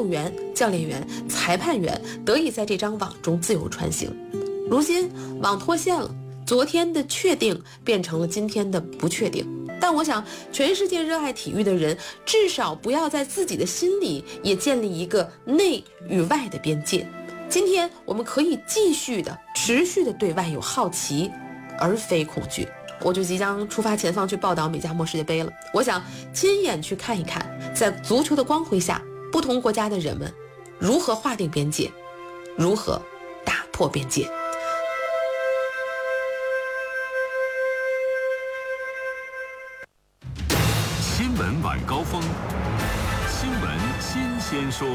动员、教练员、裁判员得以在这张网中自由穿行。如今网脱线了，昨天的确定变成了今天的不确定。但我想，全世界热爱体育的人，至少不要在自己的心里也建立一个内与外的边界。今天我们可以继续的、持续的对外有好奇，而非恐惧。我就即将出发前方去报道美加墨世界杯了。我想亲眼去看一看，在足球的光辉下，不同国家的人们如何划定边界，如何打破边界。 新闻晚高峰，新闻新鲜说。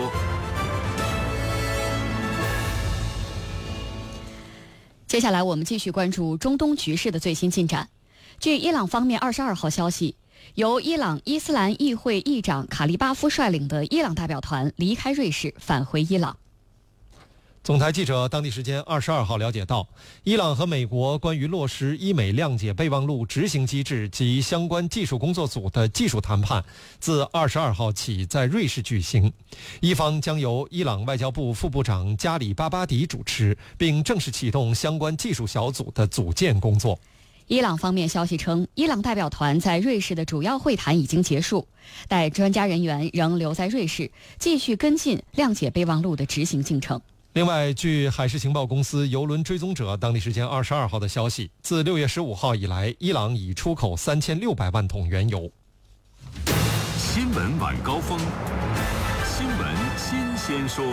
接下来我们继续关注中东局势的最新进展。据伊朗方面22号消息，由伊朗伊斯兰议会议长卡利巴夫率领的伊朗代表团离开瑞士，返回伊朗。 总台记者当地时间22号了解到，伊朗和美国关于落实伊美谅解备忘录执行机制及相关技术工作组的技术谈判自22号起在瑞士举行，伊方将由伊朗外交部副部长加里巴巴迪主持，并正式启动相关技术小组的组建工作。 伊朗方面消息称，伊朗代表团在瑞士的主要会谈已经结束，待专家人员仍留在瑞士，继续跟进谅解备忘录的执行进程。 另外，据海事情报公司邮轮追踪者当地时间22号的消息，自6月15号以来，伊朗已出口3600万桶原油。 新闻晚高峰，新闻新鲜说。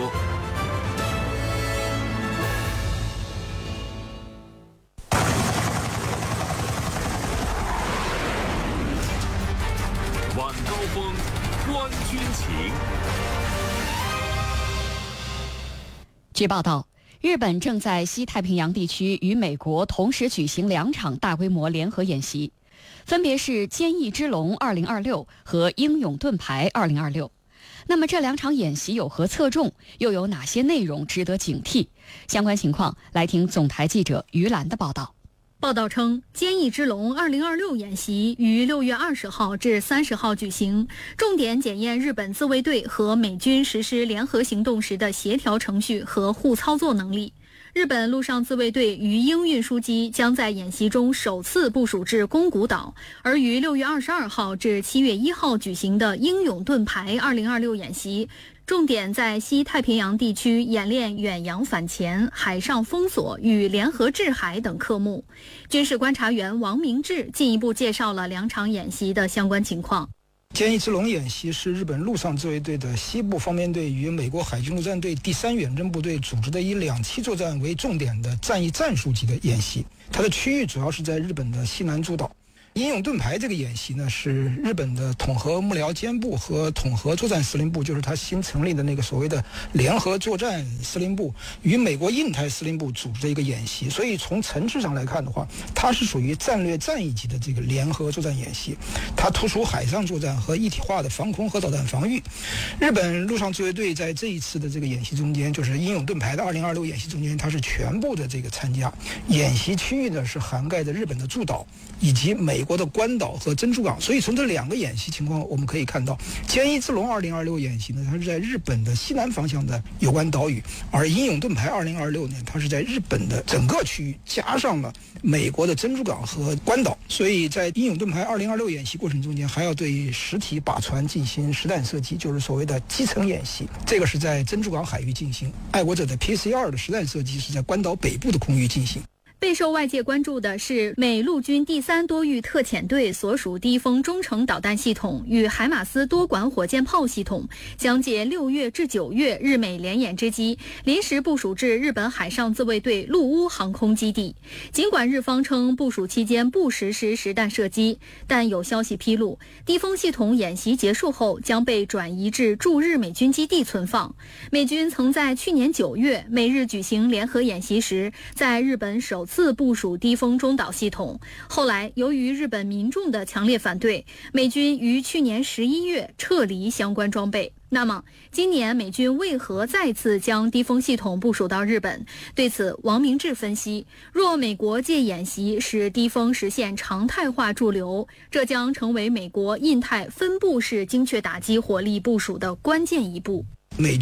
晚高峰，观军情。 据报道，日本正在西太平洋地区与美国同时举行2场大规模联合演习，分别是坚毅之龙2026和英勇盾牌2026。那么这2场演习有何侧重，又有哪些内容值得警惕？相关情况来听总台记者于兰的报道。 报道称，坚毅之龙2026演习于6月20号至30号举行，重点检验日本自卫队和美军实施联合行动时的协调程序和互操作能力。日本陆上自卫队鱼鹰运输机将在演习中首次部署至宫古岛，而于6月22号至7月1号举行的英勇盾牌2026演习，重点在西太平洋地区演练远洋反潜、海上封锁与联合制海等科目。军事观察员王明志进一步介绍了2场演习的相关情况。 坚毅之龙演习是日本陆上自卫队的西部方面队与美国海军陆战队第3远征部队组织的以2栖作战为重点的战役战术级的演习，它的区域主要是在日本的西南诸岛。英勇盾牌这个演习呢，是日本的统合幕僚监部和统合作战司令部，就是它新成立的那个所谓的联合作战司令部与美国印太司令部组织的一个演习。所以从层次上来看的话，它是属于战略战役级的这个联合作战演习，它突出海上作战和一体化的防空和导弹防御。日本陆上自卫队在这一次的这个演习中间，就是英勇盾牌的2026演习中间，它是全部的这个参加。演习区域呢是涵盖着日本的诸岛以及美国的关岛和珍珠港，所以从这2个演习情况我们可以看到，坚毅之龙2026演习呢，它是在日本的西南方向的有关岛屿，而英勇盾牌2026呢，它是在日本的整个区域加上了美国的珍珠港和关岛。所以在英勇盾牌2026演习过程中间，还要对实体靶船进行实弹射击，就是所谓的基层演习，这个是在珍珠港海域进行。爱国者的 PC-2 的实弹射击是在关岛北部的空域进行。 备受外界关注的是，美陆军第3多域特遣队所属低风中程导弹系统与海马斯多管火箭炮系统将借6月至9月日美联演之机，临时部署至日本海上自卫队陆乌航空基地。尽管日方称部署期间不实施实弹射击，但有消息披露，低风系统演习结束后将被转移至驻日美军基地存放。美军曾在去年9月美日举行联合演习时，在日本首次部署低风中导系统，后来由于日本民众的强烈反对，美军于去年11月撤离相关装备。那么今年美军为何再次将低风系统部署到日本？对此，王明志分析，若美国借演习使低风实现常态化驻留，这将成为美国印太分布式精确打击火力部署的关键一步。 美